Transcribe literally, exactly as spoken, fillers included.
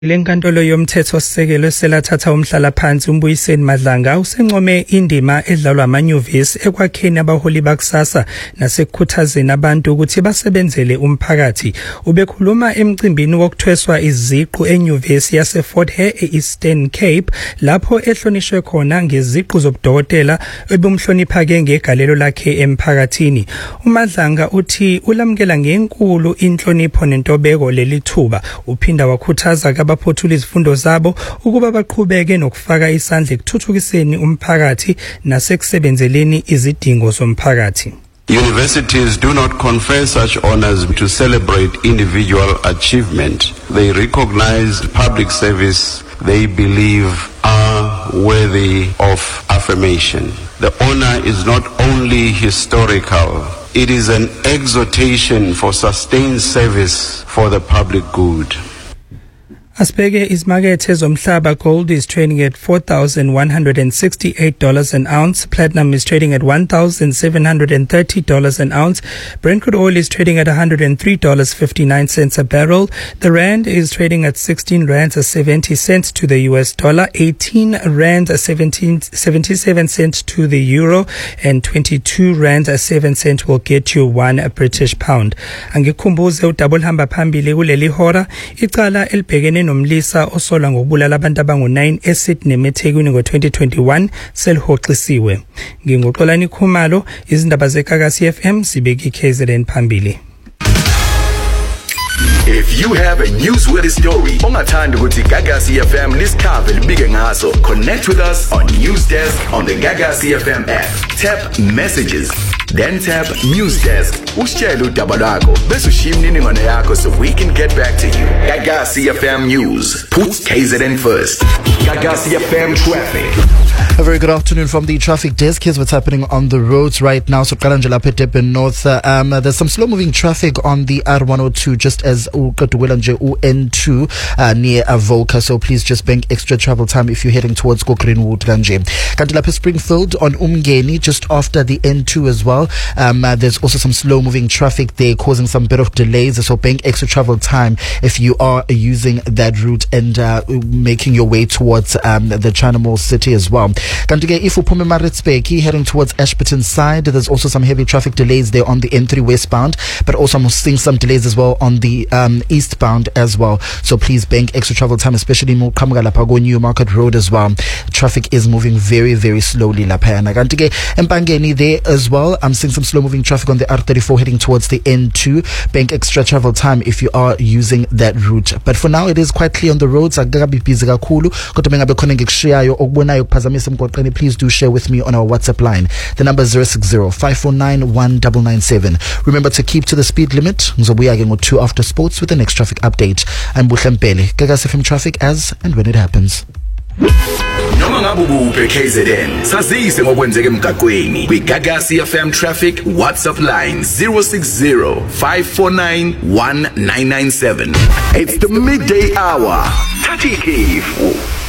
Lenkantolo yomthethosisekelo selathatha umhlalaphansi uMbuyiseni Madlanga usencome indima edlalwa amanyuvesi ekwakheni abaholi bakusasa nasekukhuthazeni abantu ukuthi basebenzele umphakathi. Ubekhuluma emcimbini wokuthweswa iziqu enyuvesi yaseFort Hare eEastern Cape lapho ehlonishwe khona ngeziqu zobudokotela ebumhlonipha ke ngegalelo lakhe emphakathini. uMadlanga uthi ulamukela ngenkulu inhlonipho nentobeko lelithuba. Uphinda wakhuthaza abaphothula izifundo zabo ukuba baqhubeke nokufaka isandla ekuthuthukiseni umphakathi nasekusebenzeleni izidingo zomphakathi. Universities do not confer such honors to celebrate individual achievement. They recognize public service they believe are worthy of affirmation. The honor is not only historical, it is an exhortation for sustained service for the public good. Asibheke izimakethe zomhlaba. Gold is trading at four thousand one hundred sixty-eight dollars an ounce. Platinum is trading at one thousand seven hundred thirty dollars an ounce. Brent crude oil is trading at one hundred three dollars and fifty-nine cents a barrel. The rand is trading at sixteen rands and seventy cents to the U S dollar, eighteen rands and seventy-seven cents to the euro, and twenty-two rands and seven cents will get you one British pound. Angikhumbuze udouble hamba phambili kuleli hora. Icala elibhekene nomlisa osola ngokubulala abantu abangu nine eSydney eMethekwini ngo-twenty twenty-one selihoxisiwe. Ngingoxolani Khumalo, izindaba zeGagasi F M sibeka iK Z N phambili. If you have a newsworthy story, ongathanda ukuthi Gagasi F M lisikhave libike ngaso, connect with us on News Desk on the Gagasi F M app. Tap Messages, then tap News Desk. Usitshele udaba lwakho bese ushiya imininingwane yakho so we can get back to you. Gagasi F M News, put K Z N first. Gagasi F M Traffic. A very good afternoon from the traffic desk. Here's what's happening on the roads right now. So Kalanjala Durban North, uh, um, there's some slow moving traffic on the R one oh two just as Ukatuwelanje U N two uh, near Avoca. So please just bank extra travel time if you're heading towards Go Greenwood Kanje. Kandilapha Springfield on Umgeni just after the N two as well. Um, uh, there's also some slow moving traffic there causing some bit of delays. So bank extra travel time if you are using that route and uh, making your way towards um, the China Mall City as well. Kanti if uphume Maritzburg heading towards Ashburton side, there's also some heavy traffic delays there on the N three westbound, but also I'm seeing some delays as well on the um, eastbound as well. So please bank extra travel time, especially Mukamga Lapago New Market Road as well. Traffic is moving very, very slowly. Lapayana Kanti Empangeni there as well. I'm seeing some slow moving traffic on the R thirty-four heading towards the N two. Bank extra travel time if you are using that route. But for now, it is quite clear on the roads. Agabi busy kakhulu. Kodwa mengabe khona ngikushaya okubonayo kuphazamisa emgwaqeni, please do share with me on our WhatsApp line. The number is zero six zero five four nine one nine nine seven. Remember to keep to the speed limit. Ngizobuya ke ngo-two after sports with the next traffic update. I'm Buhle Mpele. Gagasi F M traffic as and when it happens. Noma ngabe ubuphe K Z N, sazise ngokwenzeka emgaqweni. Kwi-Gagasi F M traffic WhatsApp line zero six zero five four nine one nine nine seven. It's the midday hour. Tati Keef.